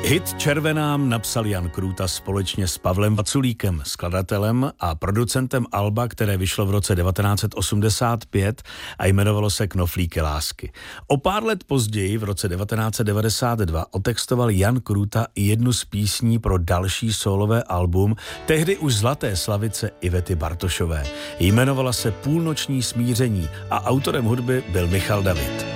Hit Červenám napsal Jan Krůta společně s Pavlem Vaculíkem, skladatelem a producentem alba, které vyšlo v roce 1985 a jmenovalo se Knoflíky lásky. O pár let později, v roce 1992, otextoval Jan Krůta i jednu z písní pro další sólové album, tehdy už zlaté slavice Ivety Bartošové. Jmenovala se Půlnoční smíření a autorem hudby byl Michal David.